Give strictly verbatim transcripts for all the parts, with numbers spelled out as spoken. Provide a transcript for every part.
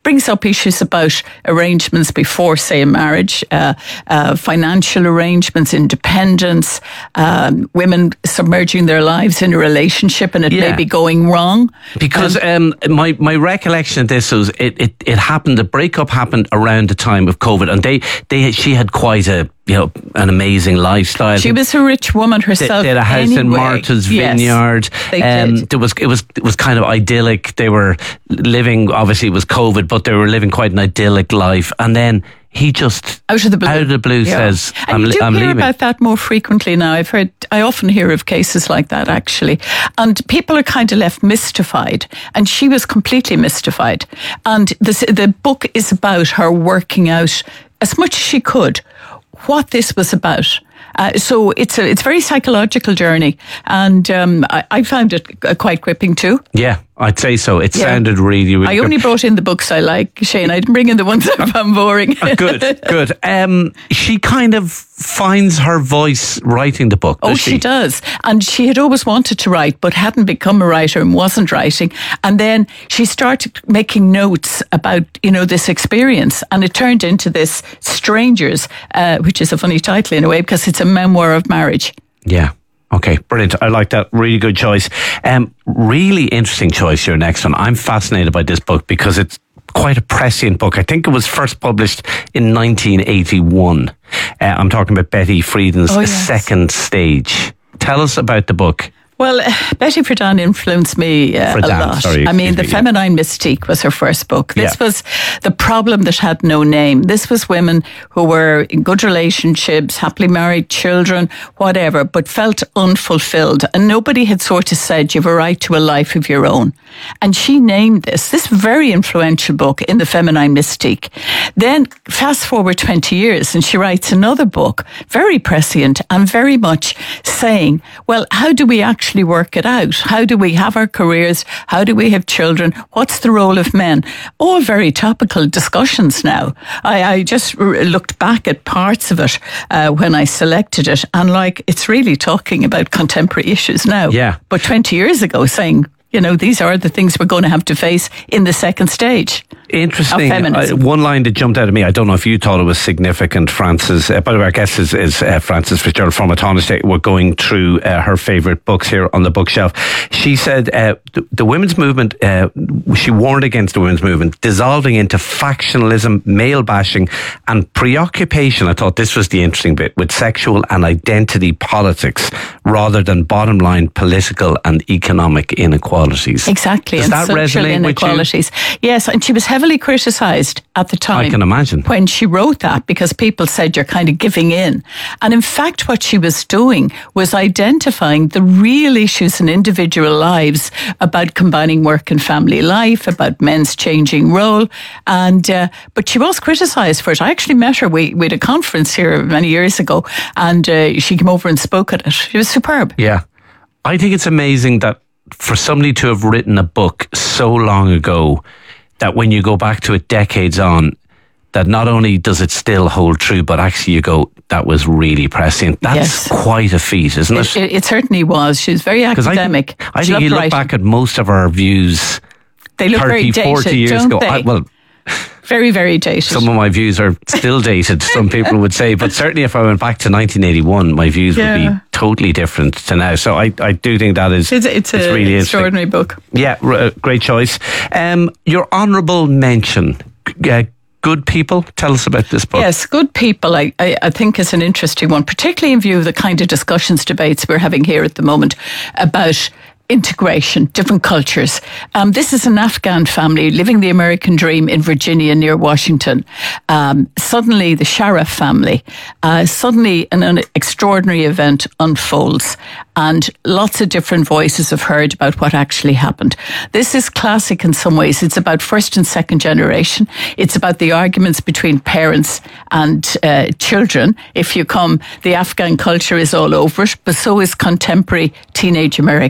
brings up issues about arrangements before, say, a marriage, uh, uh, financial arrangements, independence, um, women submerging their lives in a relationship and it Yeah. may be going wrong. Because um, my my recollection of this was it, it, it happened. The breakup happened around the time of COVID, and they they she had quite a you know an amazing lifestyle. She was a rich woman herself. They, they had a house anyway. in Martha's Yes, Vineyard. they um, did. There was it was it was kind of idyllic. They were living. Obviously, it was COVID, but they were living quite an idyllic life. And then he just Out of the blue. out of the blue Yeah. says, And "I'm, you li- do I'm hear leaving." about that more frequently now. I've heard, I often hear of cases like that actually. And people are kind of left mystified. And she was completely mystified. And this, the book is about her working out as much as she could what this was about. Uh, so it's a it's a very psychological journey, and um, I, I found it uh, quite gripping too. Yeah, I'd say so. It Yeah. sounded really, really I good. only brought in the books I like, Shane. I didn't bring in the ones I found boring. Oh, good, good. Um, she kind of finds her voice writing the book. Oh, does she does. And she had always wanted to write, but hadn't become a writer and wasn't writing. And then she started making notes about, you know, this experience. And it turned into this Strangers, uh, which is a funny title in a way, because it's a memoir of marriage. Yeah. Okay, brilliant. I like that. Really good choice. Um, really interesting choice, your next one. I'm fascinated by this book because it's quite a prescient book. I think it was first published in nineteen eighty-one. Uh, I'm talking about Betty Friedan's Oh, yes. Second Stage. Tell us about the book. Well, uh, Betty Friedan influenced me uh, Friedan, a lot. sorry, I mean, excuse The me, yeah. Feminine Mystique was her first book. This Yeah. was the problem that had no name. This was women who were in good relationships, happily married, children, whatever, but felt unfulfilled. And nobody had sort of said, you have a right to a life of your own. And she named this, this very influential book in The Feminine Mystique. Then fast forward twenty years and she writes another book, very prescient and very much saying, well, how do we actually actually work it out? How do we have our careers? How do we have children? What's the role of men? All very topical discussions now. I, I just r- looked back at parts of it uh, when I selected it, and like it's really talking about contemporary issues now. Yeah. But twenty years ago saying, you know, these are the things we're going to have to face in the second stage. Interesting. Of feminism. Uh, one line that jumped out at me, I don't know if you thought it was significant, Frances. Uh, by the way, our guest is, is uh, Frances Fitzgerald from Autonomy. We're going through uh, her favourite books here on the bookshelf. She said uh, the, the women's movement, uh, she warned against the women's movement dissolving into factionalism, male bashing and preoccupation, I thought this was the interesting bit, with sexual and identity politics rather than bottom line political and economic inequalities. Exactly. Does and that social resonate with you? inequalities. Yes, and she was heavily criticised at the time. I can imagine. When she wrote that, because people said you're kind of giving in. And in fact, what she was doing was identifying the real issues in individual lives about combining work and family life, about men's changing role. And uh, but she was criticised for it. I actually met her. We, we had a conference here many years ago, and uh, she came over and spoke at it. She was superb. Yeah. I think it's amazing that for somebody to have written a book so long ago, that when you go back to it decades on, that not only does it still hold true, but actually you go, that was really prescient. That's Yes. quite a feat, isn't it? It, it, it certainly was. She was very 'Cause academic. I think, I She think you loved look writing. back at most of our views They look very thirty, dated, forty years don't ago. they? I, well, Very, very dated. some of my views are still dated, some people would say. But certainly if I went back to nineteen eighty-one, my views would Yeah. be totally different to now. So I, I do think that is It's, it's, it's a really extraordinary book. Yeah, r- uh, great choice. Um, your honourable mention, uh, Good People. Tell us about this book. Yes, Good People, I, I, I think is an interesting one, particularly in view of the kind of discussions, debates we're having here at the moment about integration, different cultures. Um, this is an Afghan family living the American dream in Virginia near Washington. Um, suddenly the Sharaf family, uh, suddenly an, an extraordinary event unfolds and lots of different voices have heard about what actually happened. This is classic in some ways. It's about first and second generation. It's about the arguments between parents and uh, children. If you come, the Afghan culture is all over it, but so is contemporary teenage America.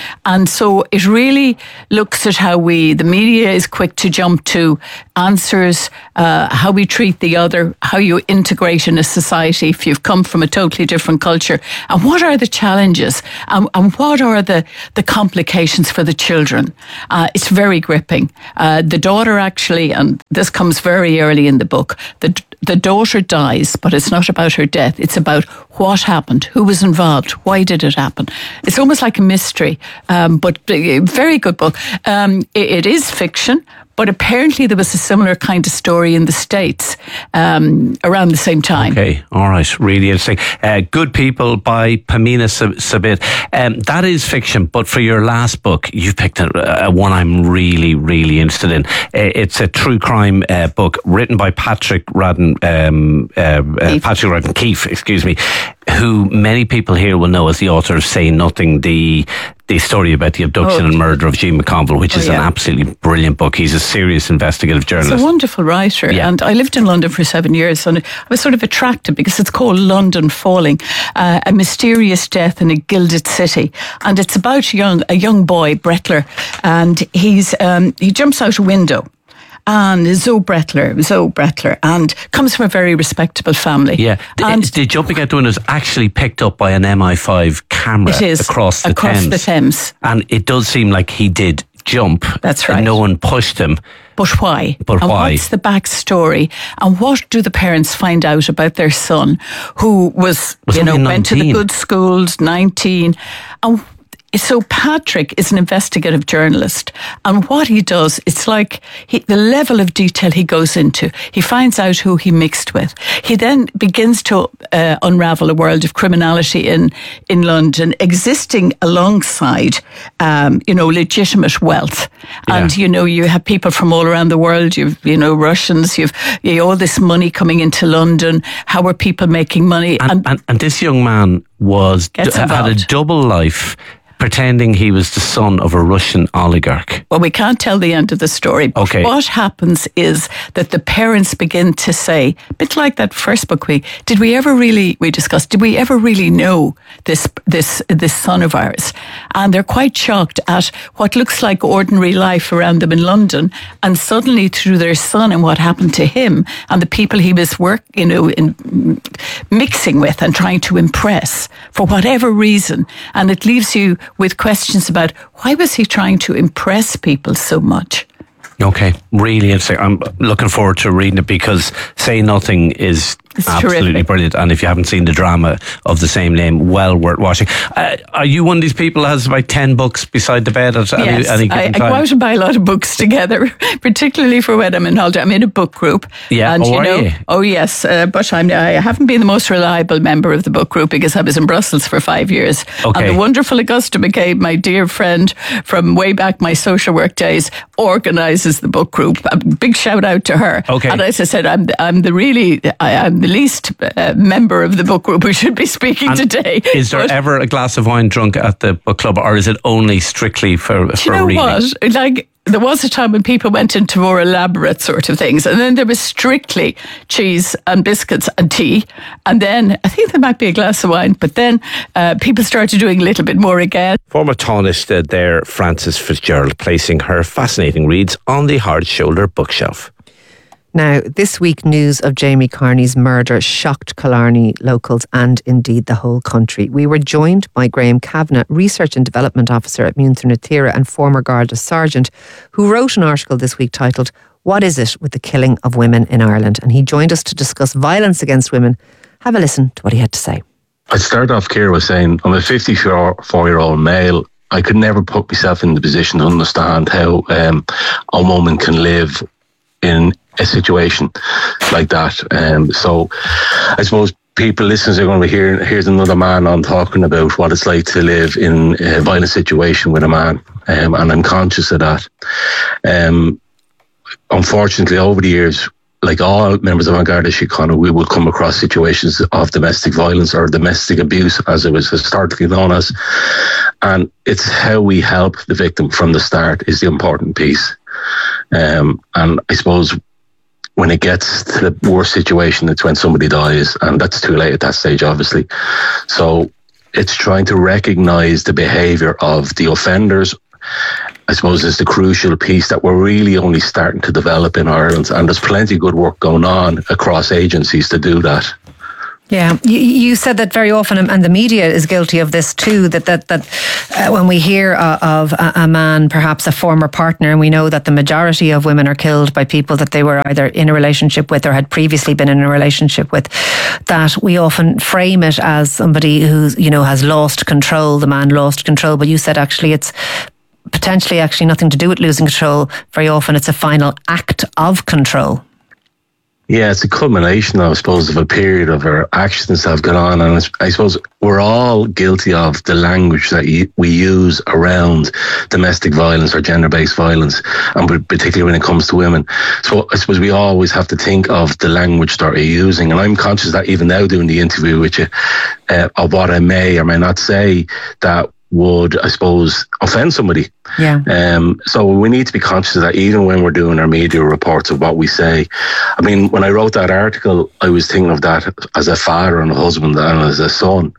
And so it really looks at how we, the media is quick to jump to answers, uh, how we treat the other, how you integrate in a society if you've come from a totally different culture, and what are the challenges, and, and what are the, the complications for the children. Uh, it's very gripping. Uh, the daughter actually, and this comes very early in the book, the the daughter dies, but it's not about her death. It's about what happened, who was involved, why did it happen. It's almost like a mystery, um, but a very good book. Um, it, it is fiction, but apparently there was a similar kind of story in the States um, around the same time. Okay, all right, really interesting. Uh, Good People by Pamina Sabit. Um, that is fiction, but for your last book, you've picked a, a one I'm really, really interested in. Uh, it's a true crime uh, book written by Patrick Radden, um, uh, uh, Patrick Radden Keefe, excuse me, who many people here will know as the author of Say Nothing, the the story about the abduction oh. and murder of Jean McConville, which oh, is yeah. an absolutely brilliant book. He's a serious investigative journalist. He's a wonderful writer. Yeah. And I lived in London for seven years and I was sort of attracted because it's called London Falling, uh, a mysterious death in a gilded city. And it's about young, a young boy, Brettler, and he's um, he jumps out a window. And Zoe Brettler, Zoe Brettler, and comes from a very respectable family. Yeah, the, and the jumping out the window is actually picked up by an M I five camera it is, across the across Thames. the Thames. And it does seem like he did jump. That's right. And no one pushed him. But why? But and why? What's the backstory? And what do the parents find out about their son, who was, was you know, nineteen. Went to the good schools, nineteen, and so Patrick is an investigative journalist, and what he does, it's like he, the level of detail he goes into. He finds out who he mixed with. He then begins to uh, unravel a world of criminality in in London, existing alongside, um, you know, legitimate wealth. Yeah. And you know, you have people from all around the world. You've, you know, Russians. You've you know, all this money coming into London. How are people making money? And and, and, and this young man was d- had a double life, pretending he was the son of a Russian oligarch. Well, we can't tell the end of the story. But okay. What happens is that the parents begin to say, a bit like that first book we did we ever really we discussed, did we ever really know this this this son of ours? And they're quite shocked at what looks like ordinary life around them in London, and suddenly through their son and what happened to him and the people he was work, you know, in, mixing with and trying to impress for whatever reason, and it leaves you with questions about why was he trying to impress people so much? Okay, really interesting. I'm looking forward to reading it because Say Nothing is it's absolutely terrific. Brilliant. And if you haven't seen the drama of the same name, well worth watching. Uh, are you one of these people that has about ten books beside the bed at any, yes, any given I, I time? go out and buy a lot of books together, particularly for when I'm in holiday. I'm in a book group. Yeah, and oh, you are know, you? Oh yes, uh, but I'm, I haven't been the most reliable member of the book group because I was in Brussels for five years. Okay. And the wonderful Augusta McCabe, my dear friend from way back my social work days, organises the book group. A big shout out to her. Okay. And as I said, I'm I'm the really I, I'm the least uh, member of the book group who should be speaking and today. Is there but, ever a glass of wine drunk at the book club, or is it only strictly for do for you know reading? what? Like, there was a time when people went into more elaborate sort of things, and then there was strictly cheese and biscuits and tea, and then I think there might be a glass of wine, but then uh, people started doing a little bit more again. Former Taoiseach uh, there, Frances Fitzgerald, placing her fascinating reads on the hard shoulder bookshelf. Now, this week, news of Jamie Carney's murder shocked Killarney locals and indeed the whole country. We were joined by Graham Kavanagh, Research and Development Officer at Muintir na Tíre and former Garda Sergeant, who wrote an article this week titled, "What is it with the killing of women in Ireland?" And he joined us to discuss violence against women. Have a listen to what he had to say. I'd start off, Ciara, with saying I'm a fifty-four-year-old male. I could never put myself in the position to understand how um, a woman can live in a situation like that. Um, so I suppose people listeners are going to hear, here's another man on talking about what it's like to live in a violent situation with a man. Um, and I'm conscious of that. Um, unfortunately, over the years, like all members of An Garda Síochána, we will come across situations of domestic violence or domestic abuse, as it was historically known as. And it's how we help the victim from the start is the important piece. Um, and I suppose when it gets to the worst situation, it's when somebody dies, and that's too late at that stage, obviously. So it's trying to recognise the behaviour of the offenders, I suppose, is the crucial piece that we're really only starting to develop in Ireland. And there's plenty of good work going on across agencies to do that. Yeah, you, you said that very often, and the media is guilty of this too, that that, that uh, when we hear uh, of a, a man, perhaps a former partner, and we know that the majority of women are killed by people that they were either in a relationship with or had previously been in a relationship with, that we often frame it as somebody who, you know, has lost control, the man lost control. But you said actually it's potentially actually nothing to do with losing control. Very often it's a final act of control. Yeah, it's a culmination, I suppose, of a period of our actions that have gone on. And I suppose we're all guilty of the language that we use around domestic violence or gender-based violence, and particularly when it comes to women. So I suppose we always have to think of the language that we're using. And I'm conscious that even now doing the interview with you, uh, of what I may or may not say that would, I suppose, offend somebody. Yeah. Um, so we need to be conscious of that even when we're doing our media reports of what we say. I mean, when I wrote that article, I was thinking of that as a father and a husband and as a son,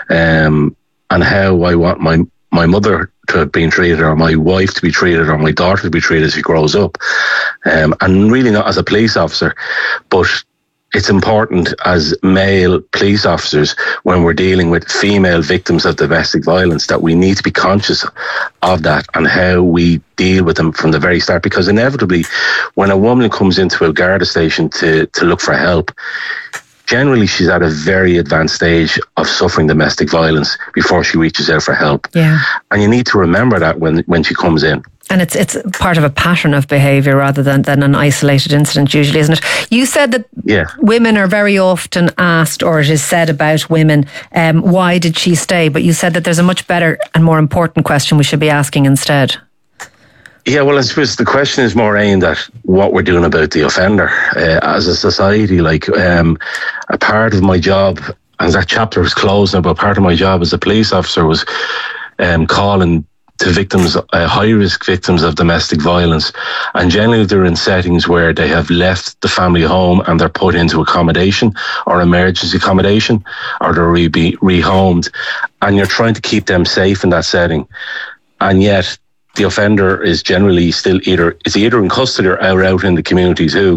um, and how I want my, my mother to have been treated, or my wife to be treated, or my daughter to be treated as she grows up. Um, and really not as a police officer, but it's important as male police officers, when we're dealing with female victims of domestic violence, that we need to be conscious of that and how we deal with them from the very start. Because inevitably, when a woman comes into a Garda station to, to look for help, generally she's at a very advanced stage of suffering domestic violence before she reaches out for help. Yeah. And you need to remember that when, when she comes in. And it's it's part of a pattern of behaviour rather than, than an isolated incident, usually, isn't it? You said that yeah. women are very often asked, or it is said about women, um, why did she stay? But you said that there's a much better and more important question we should be asking instead. Yeah, well, I suppose the question is more aimed at what we're doing about the offender uh, as a society. Like, um, a part of my job, and that chapter is closed now, but part of my job as a police officer was um, calling to victims, uh, high-risk victims of domestic violence. And generally they're in settings where they have left the family home and they're put into accommodation or emergency accommodation, or they're re- be rehomed. And you're trying to keep them safe in that setting. And yet the offender is generally still either, is either in custody or out, out in the community too.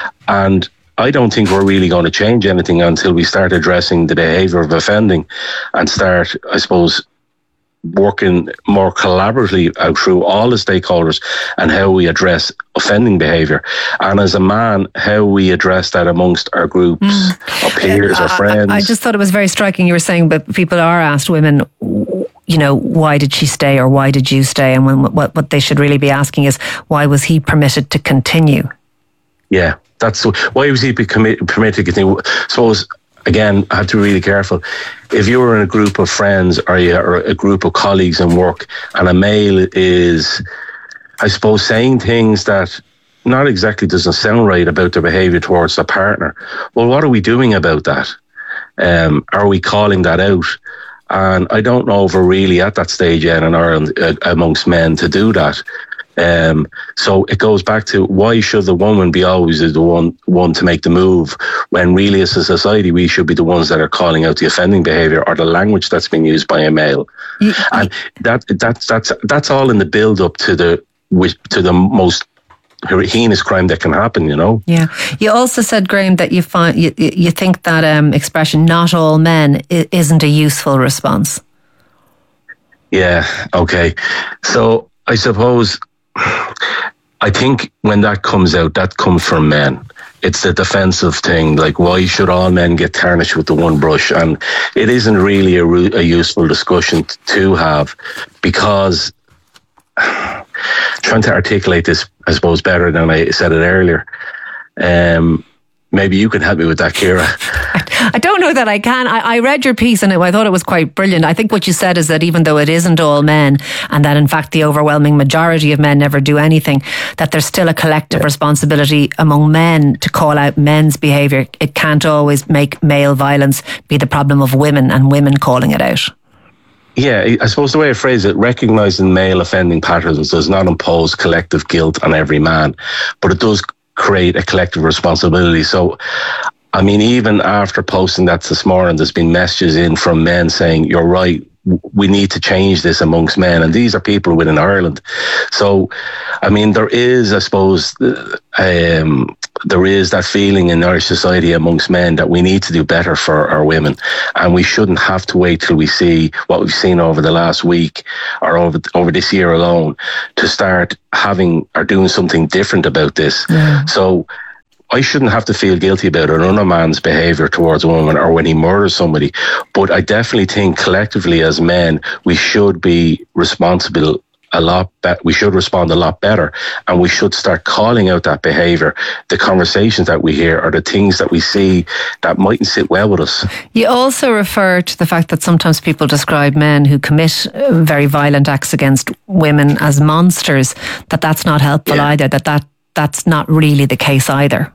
And I don't think we're really going to change anything until we start addressing the behaviour of offending and start, I suppose, working more collaboratively out through all the stakeholders and how we address offending behaviour. And as a man, how we address that amongst our groups, mm. our peers, uh, our friends. I, I just thought it was very striking. You were saying that people are asked, women, you know, why did she stay or why did you stay? And when, what, what they should really be asking is, why was he permitted to continue? Yeah, that's why was he permitted to continue? Suppose, again, I have to be really careful. If you were in a group of friends or, you, or a group of colleagues in work, and a male is, I suppose, saying things that not exactly doesn't sound right about their behaviour towards their partner, well, what are we doing about that? Um, are we calling that out? And I don't know if we're really at that stage yet in Ireland uh, amongst men to do that. Um, so it goes back to, why should the woman be always the one one to make the move, when really as a society we should be the ones that are calling out the offending behaviour or the language that's been used by a male. Yeah. And that that's that's that's all in the build up to the to the most heinous crime that can happen, you know. Yeah. You also said, Graham, that you find you you think that um, expression "not all men" isn't a useful response. Yeah. Okay. So I suppose, I think when that comes out, that comes from men. It's the defensive thing, like, why should all men get tarnished with the one brush? And it isn't really a, a useful discussion to have, because trying to articulate this, I suppose, better than I said it earlier. Um, maybe you can help me with that, Ciara. I don't know that I can. I, I read your piece and I thought it was quite brilliant. I think what you said is that even though it isn't all men, and that in fact the overwhelming majority of men never do anything, that there's still a collective yeah. responsibility among men to call out men's behaviour. It can't always make male violence be the problem of women and women calling it out. Yeah, I suppose the way I phrase it, recognising male offending patterns does not impose collective guilt on every man, but it does create a collective responsibility. So I mean, even after posting that this morning, there's been messages in from men saying, you're right, we need to change this amongst men. And these are people within Ireland. So, I mean, there is, I suppose, um, there is that feeling in Irish society amongst men that we need to do better for our women. And we shouldn't have to wait till we see what we've seen over the last week or over, over this year alone to start having or doing something different about this. Yeah. So, I shouldn't have to feel guilty about another man's behaviour towards a woman or when he murders somebody. But I definitely think collectively as men, we should be responsible a lot better. We should respond a lot better, and we should start calling out that behaviour, the conversations that we hear or the things that we see that mightn't sit well with us. You also refer to the fact that sometimes people describe men who commit very violent acts against women as monsters, that that's not helpful yeah. either, that, that that's not really the case either.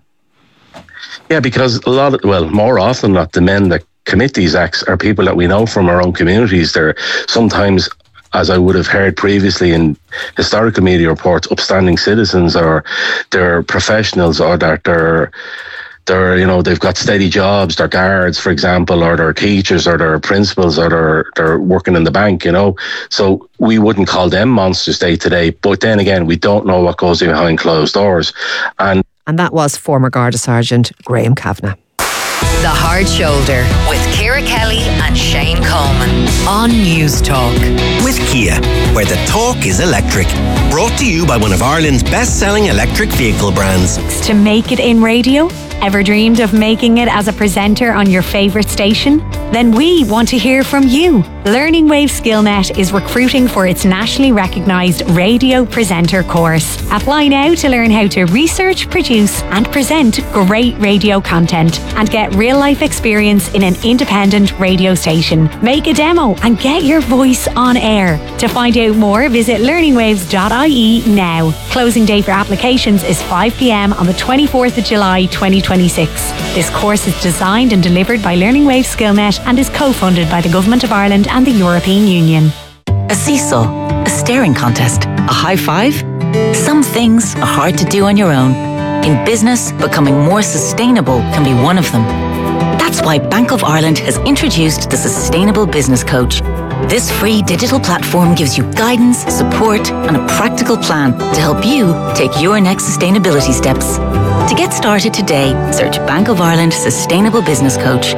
Yeah, because a lot of, well, more often than not, the men that commit these acts are people that we know from our own communities. They're sometimes, as I would have heard previously in historical media reports, upstanding citizens, or they're professionals, or that they're, they're, you know, they've got steady jobs, they're guards, for example, or they're teachers, or they're principals, or they're, they're working in the bank, you know. So we wouldn't call them monsters day to day. But then again, we don't know what goes behind closed doors. And And that was former Garda Sergeant Graham Kavanagh. The Hard Shoulder with Ciara Kelly and Shane Coleman on News Talk. With Kia, where the talk is electric. Brought to you by one of Ireland's best-selling electric vehicle brands. To make it in radio? Ever dreamed of making it as a presenter on your favourite station? Then we want to hear from you. Learning Wave Skillnet is recruiting for its nationally recognised radio presenter course. Apply now to learn how to research, produce and present great radio content and get real-life experience in an independent radio station. Make a demo and get your voice on air. To find out more, visit learning waves dot I E now. Closing day for applications is five p.m. on the twenty-fourth of July twenty twenty-six. This course is designed and delivered by Learning Wave Skillnet and is co-funded by the Government of Ireland and the European Union. A seesaw, a staring contest, a high five? Some things are hard to do on your own. In business, becoming more sustainable can be one of them. That's why Bank of Ireland has introduced the Sustainable Business Coach. This free digital platform gives you guidance, support and a practical plan to help you take your next sustainability steps. To get started today, search Bank of Ireland Sustainable Business Coach.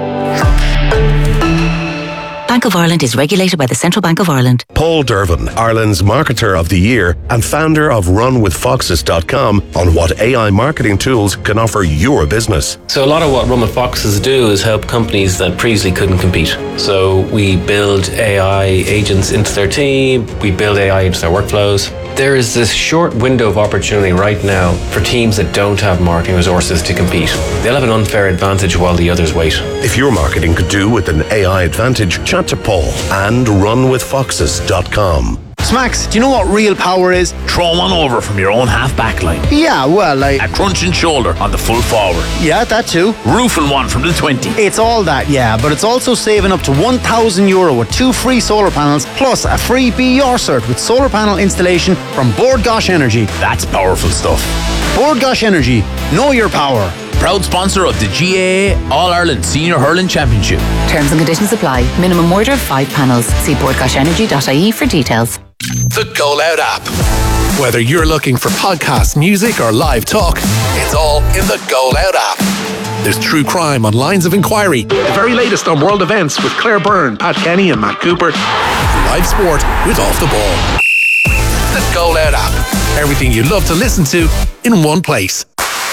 Bank of Ireland is regulated by the Central Bank of Ireland. Paul Dervin, Ireland's Marketer of the Year and founder of run with foxes dot com, on what A I marketing tools can offer your business. So a lot of what Run with Foxes do is help companies that previously couldn't compete. So we build A I agents into their team, we build A I into their workflows. There is this short window of opportunity right now for teams that don't have marketing resources to compete. They'll have an unfair advantage while the others wait. If your marketing could do with an A I advantage, chat to Paul and run with foxes dot com. Smacks, do you know what real power is? Throw one over from your own half back line. Yeah, well, like... A crunching shoulder on the full forward. Yeah, that too. Roofing one from the twenty. It's all that, yeah, but it's also saving up to one thousand euro with two free solar panels, plus a free Be Your cert with solar panel installation from Bord Gáis Energy. That's powerful stuff. Bord Gáis Energy, know your power. Proud sponsor of the G A A All-Ireland Senior Hurling Championship. Terms and conditions apply. Minimum order of five panels. See bord gash energy dot I E for details. The Go Loud app. Whether you're looking for podcasts, music or live talk, it's all in the Go Loud app. There's true crime on Lines of Inquiry, the very latest on world events with Claire Byrne, Pat Kenny and Matt Cooper, live sport with Off the Ball. The Go Loud app. Everything you love to listen to in one place.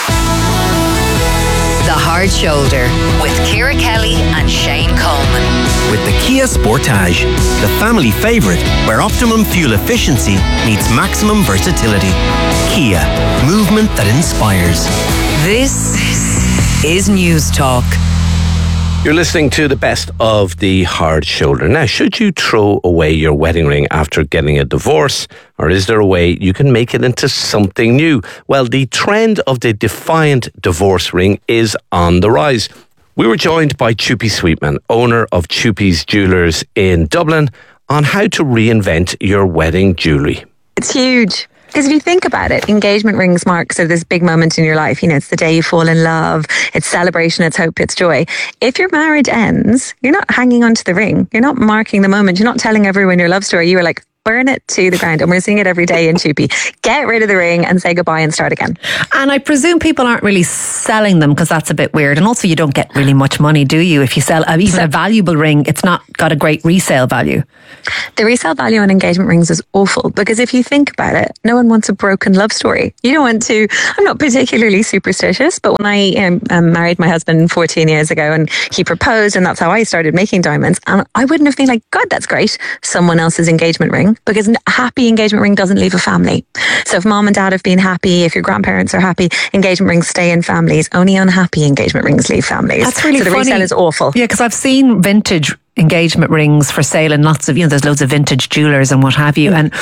The Hard Shoulder with Ciara Kelly and Shane Coleman. With the Kia Sportage, the family favourite where optimum fuel efficiency meets maximum versatility. Kia, movement that inspires. This is News Talk. You're listening to the best of the Hard Shoulder. Now, should you throw away your wedding ring after getting a divorce, or is there a way you can make it into something new? Well, the trend of the defiant divorce ring is on the rise. We were joined by Chupi Sweetman, owner of Chupi's Jewellers in Dublin, on how to reinvent your wedding jewellery. It's huge. Because if you think about it, engagement rings mark sort of this big moment in your life. You know, it's the day you fall in love. It's celebration. It's hope. It's joy. If your marriage ends, you're not hanging onto the ring. You're not marking the moment. You're not telling everyone your love story. You were like, burn it to the ground. And we're seeing it every day in Chupi. Get rid of the ring and say goodbye and start again. And I presume people aren't really selling them because that's a bit weird. And also you don't get really much money, do you? If you sell uh, even a valuable ring, it's not got a great resale value. The resale value on engagement rings is awful because if you think about it, no one wants a broken love story. You don't want to, I'm not particularly superstitious, but when I um, um, married my husband fourteen years ago and he proposed and that's how I started making diamonds, and I wouldn't have been like, God, that's great. Someone else's engagement ring. Because a happy engagement ring doesn't leave a family. So if mom and dad have been happy, if your grandparents are happy, engagement rings stay in families. Only unhappy engagement rings leave families. That's really so the funny. resale is awful. Yeah, because I've seen vintage engagement rings for sale in lots of, you know, there's loads of vintage jewellers and what have you. And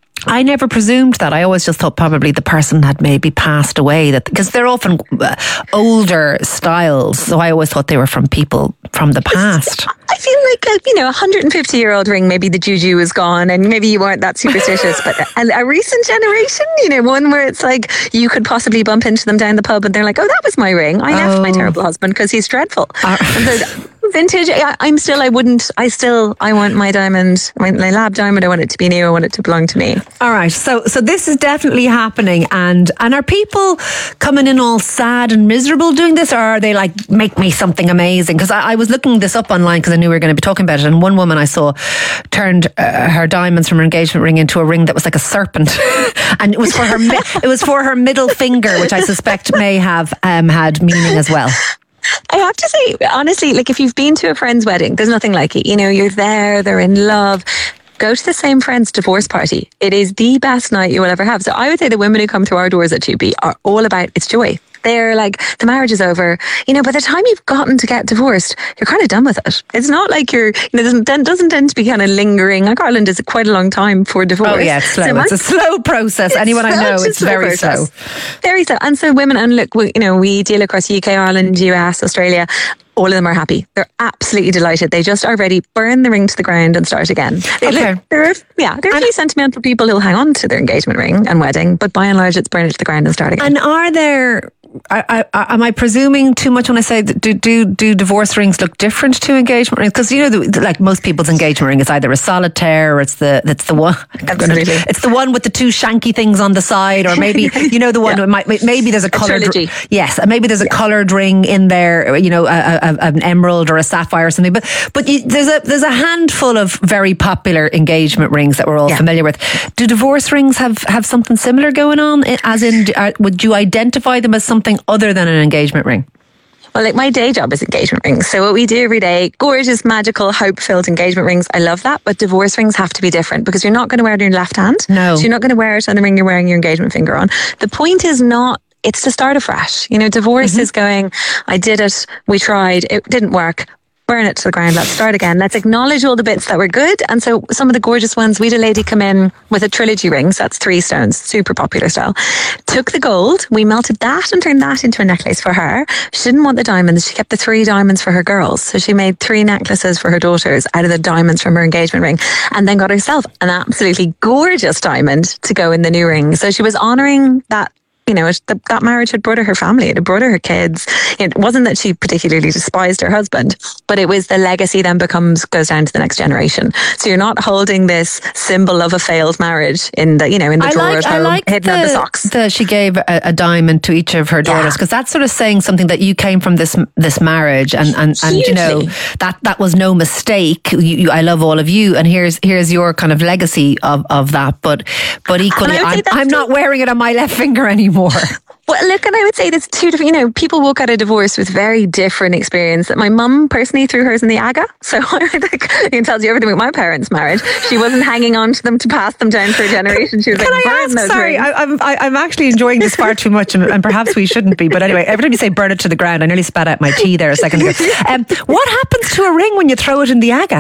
I never presumed that. I always just thought probably the person had maybe passed away, that because they're often uh, older styles. So I always thought they were from people from the past. I feel like a, you know, a one hundred fifty year old ring, maybe the juju is gone and maybe you weren't that superstitious, but a, a recent generation, you know, one where it's like you could possibly bump into them down the pub and they're like, oh, that was my ring. I left Oh. my terrible husband because he's dreadful. Uh, And so, vintage, I, I'm still, I wouldn't, I still, I want my diamond, my, my lab diamond, I want it to be new, I want it to belong to me. All right, so so this is definitely happening, and and are people coming in all sad and miserable doing this, or are they like, make me something amazing? Because I, I was looking this up online because I knew we were going to be talking about it, and one woman I saw turned uh, her diamonds from her engagement ring into a ring that was like a serpent, and it was for her mi- it was for her middle finger, which I suspect may have um, had meaning as well. I have to say, honestly, like if you've been to a friend's wedding, there's nothing like it. You know, you're there, they're in love. Go to the same friend's divorce party. It is the best night you will ever have. So I would say the women who come through our doors at Chupi are all about it's joy. They're like, the marriage is over. You know, by the time you've gotten to get divorced, you're kind of done with it. It's not like you're, you know, doesn't doesn't tend to be kind of lingering. Like Ireland is quite a long time for divorce. Oh yeah, it's slow. So it's my- a slow process. It's Anyone I know, such a it's slow very process. slow. Very slow. And so women, and look, we, you know, we deal across U K, Ireland, U S, Australia. All of them are happy. They're absolutely delighted. They just are ready. Burn the ring to the ground and start again. They, Okay. look, there are, yeah, there are a few sentimental people who'll hang on to their engagement ring and wedding, but by and large, it's burn it to the ground and start again. And are there? I, I, am I presuming too much when I say that do do do divorce rings look different to engagement rings? Because you know, the, like most people's engagement ring is either a solitaire or it's the it's the one Absolutely. it's the one with the two shanky things on the side, or maybe you know the one Yeah. that might maybe there's a, A coloured trilogy. yes, and maybe there's a coloured ring in there, you know, a, a, an emerald or a sapphire or something. But but you, there's a there's a handful of very popular engagement rings that we're all Yeah. familiar with. Do divorce rings have have something similar going on? As in, uh, would you identify them as something other than an engagement ring? Well, like my day job is engagement rings. So what we do every day, gorgeous, magical, hope-filled engagement rings. I love that. But divorce rings have to be different because you're not going to wear it in your left hand. No. So you're not going to wear it on the ring you're wearing your engagement finger on. The point is not, it's to start afresh. You know, divorce Mm-hmm. is going, I did it, we tried, it didn't work. Burn it to the ground. Let's start again. Let's acknowledge all the bits that were good. And so some of the gorgeous ones, we had a lady come in with a trilogy ring. So that's three stones, super popular style. Took the gold. We melted that and turned that into a necklace for her. She didn't want the diamonds. She kept the three diamonds for her girls. So she made three necklaces for her daughters out of the diamonds from her engagement ring, and then got herself an absolutely gorgeous diamond to go in the new ring. So she was honoring that. You know, it, the, that marriage had brought her her family, it had brought her her kids. It wasn't that she particularly despised her husband, but it was the legacy then becomes, goes down to the next generation. So you're not holding this symbol of a failed marriage in the, you know, in the I drawer like, at I home, like hidden the, under socks. the she gave a, a diamond to each of her daughters, because that's sort of saying something that you came from this this marriage, and and, and you know that that was no mistake. You, you, I love all of you, and here's here's your kind of legacy of, of that. But but equally, And I would say I'm, that's I'm not wearing it on my left finger anymore. Well, look, and I would say there's two different, you know, people walk out of divorce with very different experience. My mum personally threw hers in the Aga. So I think it tells you everything about my parents' marriage. She wasn't hanging on to them to pass them down for a generation. She was Can like, I burn ask? those Sorry, rings. I, I'm I, I'm actually enjoying this far too much, and, and perhaps we shouldn't be. But anyway, every time you say burn it to the ground, I nearly spat out my tea there a second ago. Um, what happens to a ring when you throw it in the Aga?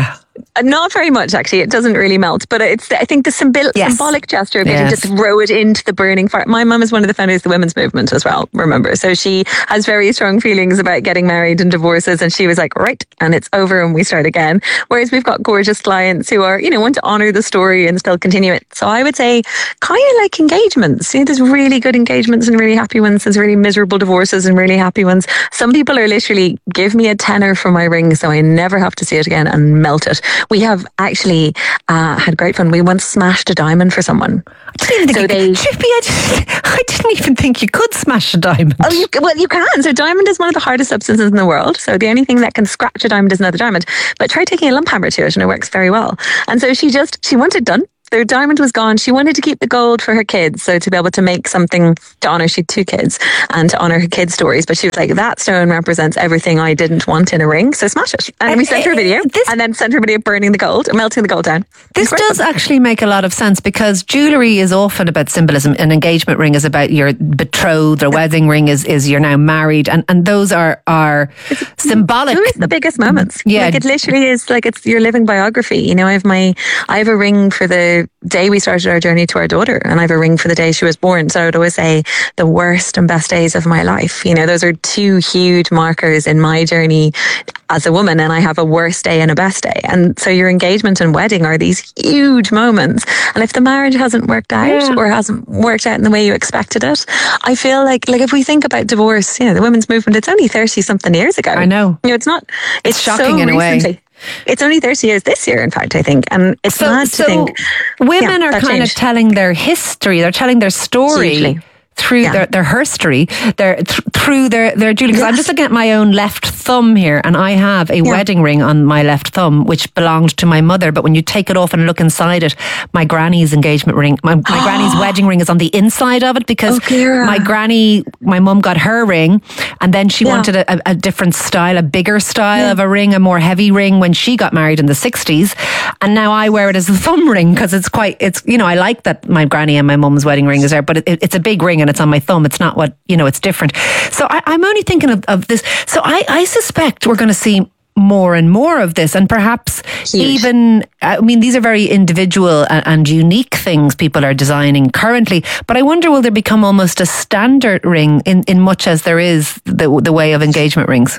Not very much, actually. It doesn't really melt, but it's, I think, the symbol- yes. symbolic gesture of getting yes. to throw it into the burning fire. My mum is one of the founders of the women's movement as well, remember? So she has very strong feelings about getting married and divorces, and she was like, right, and it's over and we start again. Whereas we've got gorgeous clients who are, you know, want to honour the story and still continue it. So I would say kind of like engagements. You know, there's really good engagements and really happy ones. There's really miserable divorces and really happy ones. Some people are literally, give me a tenner for my ring so I never have to see it again, and melt it. We have actually uh, had great fun. We once smashed a diamond for someone. I didn't even so think they, you, Chippy, I, just, I didn't even think you could smash a diamond. Oh, you, well, you can. So diamond is one of the hardest substances in the world. So the only thing that can scratch a diamond is another diamond. But try taking a lump hammer to it and it works very well. And so she just, she wanted it done. Their diamond was gone. She wanted to keep the gold for her kids. So to be able to make something to honour, she had two kids, and to honour her kids' stories. But she was like, that stone represents everything I didn't want in a ring. So smash it. And, and we sent her a video this, and then sent her a video of burning the gold, melting the gold down. This does actually make a lot of sense, because jewellery is often about symbolism. An engagement ring is about your betrothed. A wedding ring is, is you're now married. And, and those are, are it's, symbolic. Those are the biggest moments. Yeah. Like it literally is like it's your living biography. You know, I have my, I have a ring for the day we started our journey to our daughter, and I have a ring for the day she was born. So I would always say the worst and best days of my life. You know, those are two huge markers in my journey as a woman, and I have a worst day and a best day. And so your engagement and wedding are these huge moments. And if the marriage hasn't worked out yeah. or hasn't worked out in the way you expected it, I feel like, like if we think about divorce, you know, the women's movement, it's only thirty something years ago. I know. You know, it's not, it's, it's shocking so in a recently. way. It's only thirty years this year, in fact, I think. And it's so, mad to so think. Women yeah, are kind changed. of telling their history. They're telling their story. Hugely. Through yeah. their, their history, their th- through their, their jewellery. Because yes. I'm just looking at my own left thumb here, and I have a yeah. wedding ring on my left thumb, which belonged to my mother. But when you take it off and look inside it, my granny's engagement ring, my, my granny's wedding ring is on the inside of it, because oh, my granny, my mum got her ring, and then she yeah. wanted a, a different style, a bigger style yeah. of a ring, a more heavy ring when she got married in the sixties. And now I wear it as a thumb ring, because it's quite, it's, you know, I like that my granny and my mum's wedding ring is there, but it, it, it's a big ring and it's on my thumb. It's not what, you know, it's different. So I, I'm only thinking of, of this. So I, I suspect we're going to see more and more of this, and perhaps Huge. even, I mean, these are very individual and, and unique things people are designing currently, but I wonder, will there become almost a standard ring in, in much as there is the, the way of engagement rings?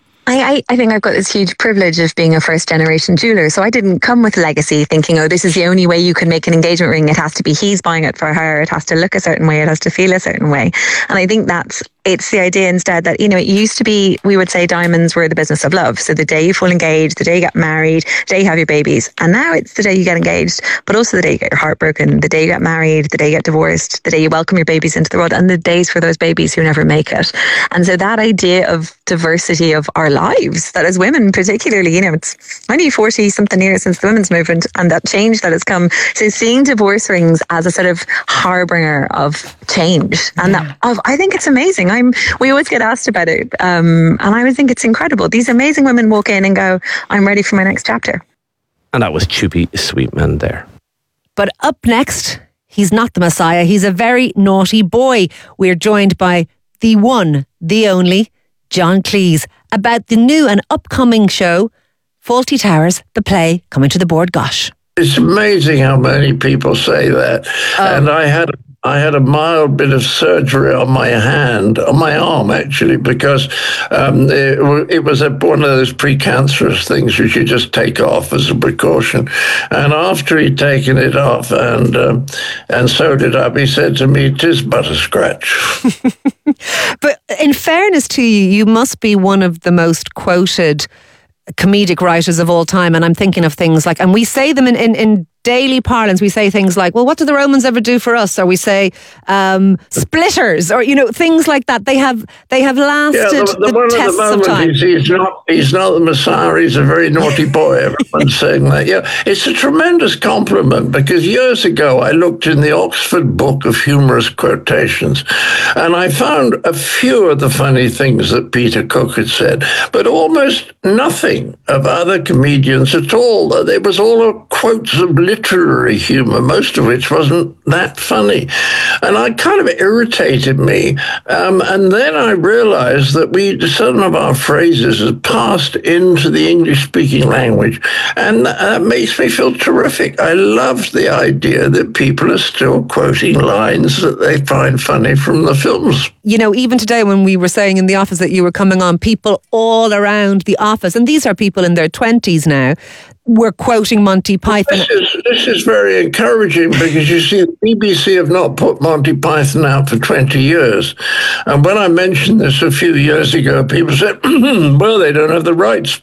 I, I think I've got this huge privilege of being a first generation jeweler. So I didn't come with a legacy thinking, oh, this is the only way you can make an engagement ring. It has to be he's buying it for her. It has to look a certain way. It has to feel a certain way. And I think that's, it's the idea instead that, you know, it used to be, we would say diamonds were the business of love. So the day you fall engaged, the day you get married, the day you have your babies. And now it's the day you get engaged, but also the day you get your heart broken, the day you get married, the day you get divorced, the day you welcome your babies into the world, and the days for those babies who never make it. And so that idea of diversity of our lives, that as women particularly, you know, it's only forty something years since the women's movement, and that change that has come. So seeing divorce rings as a sort of harbinger of change, and yeah. that of, I think it's amazing. I'm, we always get asked about it, um, and I always think it's incredible. These amazing women walk in and go, I'm ready for my next chapter. And that was Chippy Sweetman there. But up next, he's not the Messiah. He's a very naughty boy. We're joined by the one, the only, John Cleese, about the new and upcoming show, Fawlty Towers, the play, coming to the board. Gosh. It's amazing how many people say that. Oh. And I had I had a mild bit of surgery on my hand, on my arm actually, because um, it, it was a, one of those precancerous things which you just take off as a precaution. And after he'd taken it off and um, and sewed it up, he said to me, "'Tis but a scratch." But in fairness to you, you must be one of the most quoted comedic writers of all time. And I'm thinking of things like, and we say them in, in, in daily parlance, we say things like, well, what did the Romans ever do for us? Or we say um, splitters, or, you know, things like that. They have they have lasted yeah, the, the, the one tests the of time. He's, he's, not, he's not the Messiah, he's a very naughty boy. Everyone's saying that. Yeah, it's a tremendous compliment, because years ago I looked in the Oxford Book of Humorous Quotations and I found a few of the funny things that Peter Cook had said, but almost nothing of other comedians at all. There was all quotes of literary humour, most of which wasn't that funny. And it kind of irritated me. Um, and then I realised that we some of our phrases had passed into the English-speaking language, and that makes me feel terrific. I loved the idea that people are still quoting lines that they find funny from the films. You know, even today when we were saying in the office that you were coming on, people all around the office, and these are people in their twenties now, were quoting Monty Python. This is, this is very encouraging because you see, the B B C have not put Monty Python out for twenty years. And when I mentioned this a few years ago, people said, well, they don't have the rights.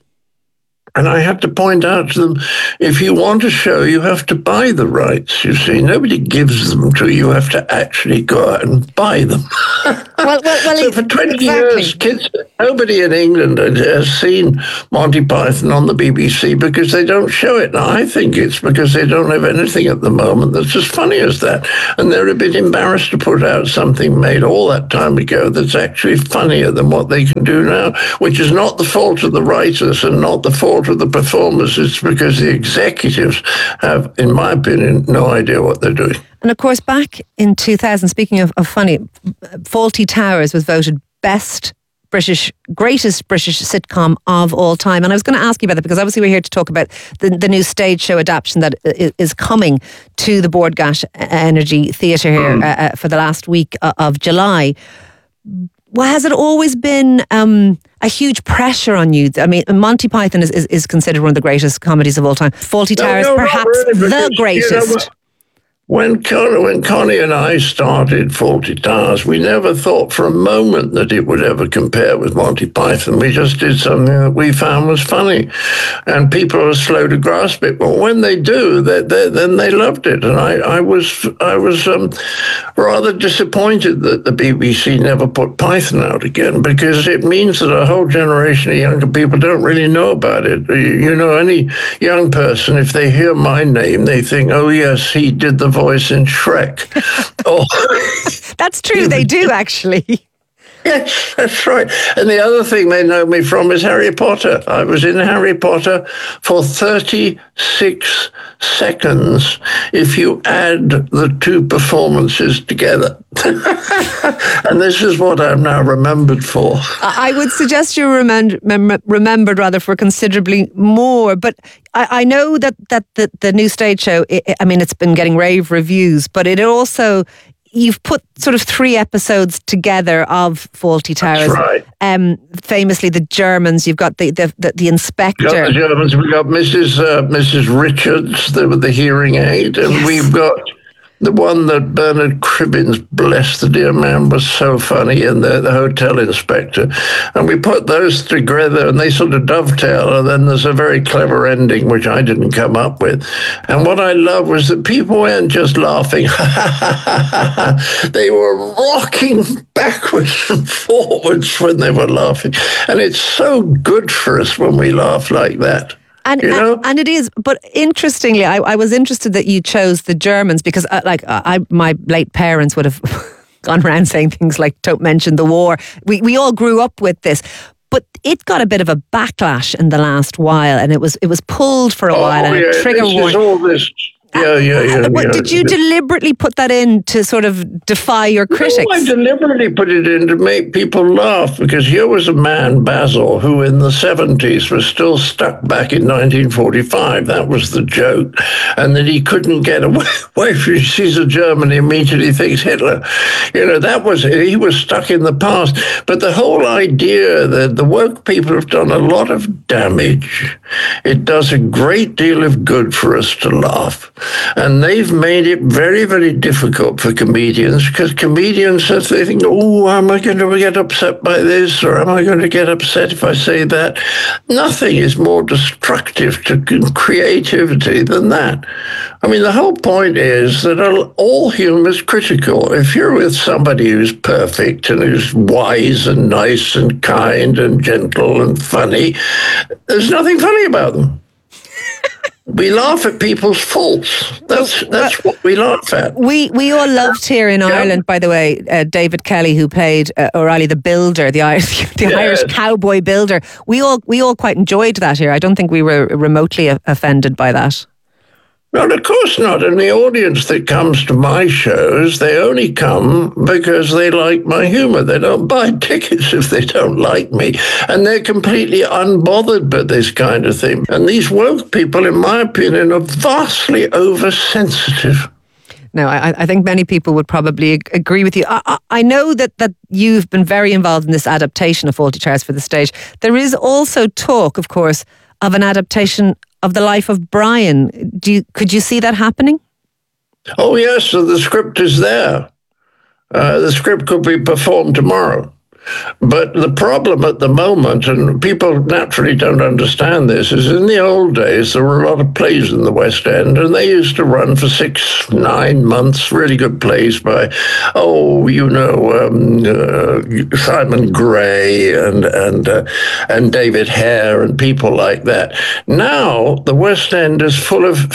And I had to point out to them, if you want a show, you have to buy the rights, you see. Nobody gives them to you. You have to actually go out and buy them. well, well, well, so for twenty exactly. years, kids, nobody in England has seen Monty Python on the B B C because they don't show it. Now, I think it's because they don't have anything at the moment that's as funny as that. And they're a bit embarrassed to put out something made all that time ago that's actually funnier than what they can do now, which is not the fault of the writers and not the fault of the performers. It's because the executives have, in my opinion, no idea what they're doing. And of course, back in two thousand, speaking of, of funny, Fawlty Towers was voted best British, greatest British sitcom of all time. And I was going to ask you about that because obviously we're here to talk about the, the new stage show adaptation that is coming to the Bord Gáis Energy Theatre here mm. uh, for the last week of July. Well, has it always been um, a huge pressure on you? I mean, Monty Python is, is, is considered one of the greatest comedies of all time. Fawlty no, Towers, no, perhaps really, because, the greatest. You know, when Connie, when Connie and I started Fawlty Towers, we never thought for a moment that it would ever compare with Monty Python. We just did something that we found was funny, and people are slow to grasp it. But when they do, they, they, then they loved it. And I, I was, I was um, rather disappointed that the B B C never put Python out again, because it means that a whole generation of younger people don't really know about it. You know, any young person, if they hear my name, they think, "Oh yes, he did the voice in Shrek." Oh, that's true. They do actually. Yes, that's right. And the other thing they know me from is Harry Potter. I was in Harry Potter for thirty-six seconds if you add the two performances together. And this is what I'm now remembered for. I would suggest you're remem- mem- remembered rather for considerably more. But I, I know that, that the, the new stage show, it, I mean, it's been getting rave reviews, but it also... You've put sort of three episodes together of Fawlty Towers. That's right. Um, famously, the Germans. You've got the the, the, the inspector. Got the Germans. We've got Missus Uh, Missus Richards, the, with the hearing aid, and yes. We've got the one that Bernard Cribbins, bless the dear man, was so funny, and the, the hotel inspector. And we put those together and they sort of dovetail, and then there's a very clever ending, which I didn't come up with. And what I love was that people weren't just laughing. They were rocking backwards and forwards when they were laughing. And it's so good for us when we laugh like that. And, you know? and and it is, but interestingly, I, I was interested that you chose the Germans because, uh, like, I my late parents would have gone around saying things like, "Don't mention the war." We we all grew up with this, but it got a bit of a backlash in the last while, and it was it was pulled for a oh, while, and yeah, a trigger this warning. Is all this. Yeah, yeah, yeah. What, yeah. Did you deliberately put that in to sort of defy your critics? No, I deliberately put it in to make people laugh, because here was a man, Basil, who in the seventies was still stuck back in nineteen forty-five. That was the joke. And that he couldn't get away, away from, he sees a German, he immediately thinks Hitler. You know, that was it. He was stuck in the past. But the whole idea that the woke people have done a lot of damage. It does a great deal of good for us to laugh. And they've made it very, very difficult for comedians, because comedians, they think, "Oh, am I going to get upset by this, or am I going to get upset if I say that?" Nothing is more destructive to creativity than that. I mean, the whole point is that all humour is critical. If you're with somebody who's perfect and who's wise and nice and kind and gentle and funny, there's nothing funny about them. We laugh at people's faults. That's that's what we laugh at. We we all loved here in yeah. Ireland, by the way, uh, David Kelly, who played uh, O'Reilly the Builder, the Irish the yes. Irish cowboy builder. We all we all quite enjoyed that here. I don't think we were remotely offended by that. No, of course not. And the audience that comes to my shows, they only come because they like my humor. They don't buy tickets if they don't like me. And they're completely unbothered by this kind of thing. And these woke people, in my opinion, are vastly oversensitive. No, I, I think many people would probably ag- agree with you. I, I know that, that you've been very involved in this adaptation of Fawlty Towers for the stage. There is also talk, of course, of an adaptation of the life of Brian. Do you, could you see that happening? Oh, yes, so the script is there. Uh, the script could be performed tomorrow. But the problem at the moment, and people naturally don't understand this, is in the old days there were a lot of plays in the West End, and they used to run for six, nine months, really good plays by, oh, you know, um, uh, Simon Gray and and uh, and David Hare and people like that. Now the West End is full of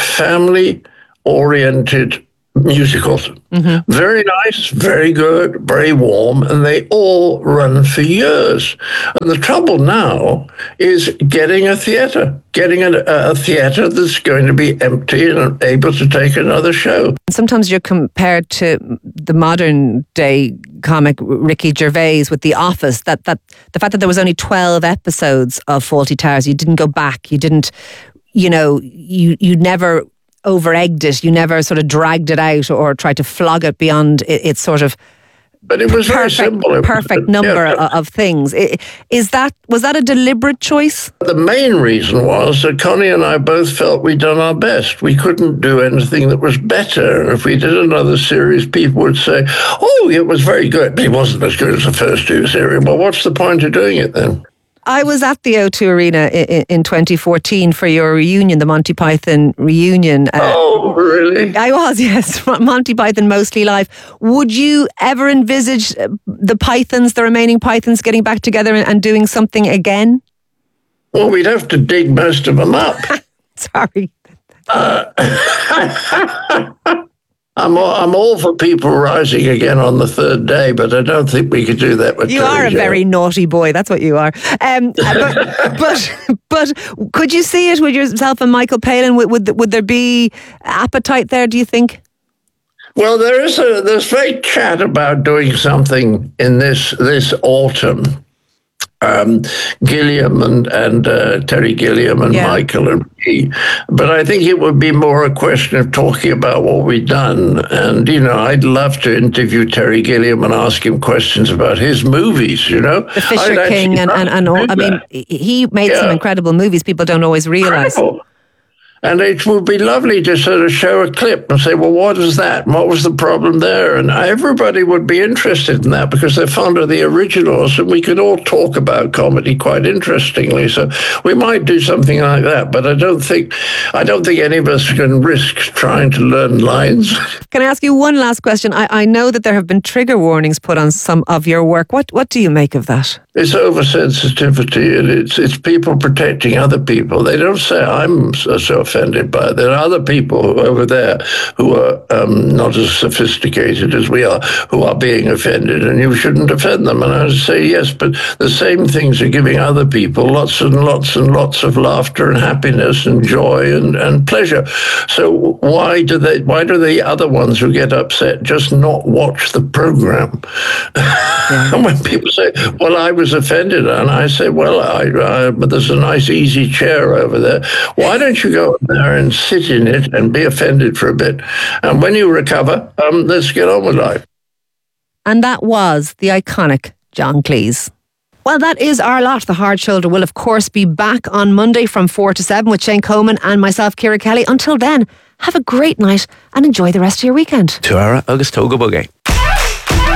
family-oriented musicals. Mm-hmm. Very nice, very good, very warm, and they all run for years. And the trouble now is getting a theatre, getting a, a theatre that's going to be empty and able to take another show. Sometimes you're compared to the modern day comic Ricky Gervais with The Office, that, that the fact that there was only twelve episodes of Fawlty Towers, you didn't go back, you didn't, you know, you you never over-egged it, you never sort of dragged it out or tried to flog it beyond its sort of but it was perfect, very simple. perfect number yeah. of things. Is that, was that a deliberate choice? The main reason was that Connie and I both felt we'd done our best. We couldn't do anything that was better. And if we did another series, people would say, oh, it was very good, but it wasn't as good as the first two series. Well, what's the point of doing it then? I was at the O two Arena in, in twenty fourteen for your reunion, the Monty Python reunion. Uh, oh, really? I was, yes. Monty Python Mostly Live. Would you ever envisage the Pythons, the remaining Pythons, getting back together and, and doing something again? Well, we'd have to dig most of them up. Sorry. Uh, I'm all, I'm all for people rising again on the third day, but I don't think we could do that with You are a very naughty boy. That's what you are. Um, but, but but could you see it with yourself and Michael Palin? Would, would would there be appetite there, do you think? Well, there is a there's great chat about doing something in this this autumn. Um, Gilliam and, and uh, Terry Gilliam and yeah. Michael and me. But I think it would be more a question of talking about what we've done. And, you know, I'd love to interview Terry Gilliam and ask him questions about his movies, you know. The Fisher I'd King and, and, and all. I mean, he made yeah. some incredible movies people don't always realise. Incredible. And it would be lovely to sort of show a clip and say, well, what is that? And what was the problem there? And everybody would be interested in that because they're fond of the originals, and we could all talk about comedy quite interestingly. So we might do something like that, but I don't think I don't think any of us can risk trying to learn lines. Can I ask you one last question? I, I know that there have been trigger warnings put on some of your work. What what do you make of that? It's oversensitivity, and it's it's people protecting other people. They don't say I'm so, so offended by it. There are other people over there who are um, not as sophisticated as we are, who are being offended, and you shouldn't offend them. And I say yes, but the same things are giving other people lots and lots and lots of laughter and happiness and joy and, and pleasure. So why do they? Why do the other ones who get upset just not watch the program? Yeah. And when people say, "Well, I was offended," and I say, well, I, I, but there's a nice easy chair over there. Why don't you go there and sit in it and be offended for a bit? And when you recover, um, let's get on with life. And that was the iconic John Cleese. Well, that is our lot. The Hard Shoulder will, of course, be back on Monday from four to seven with Shane Coleman and myself, Ciara Kelly. Until then, have a great night and enjoy the rest of your weekend. Tuara Agus Toga Bugay.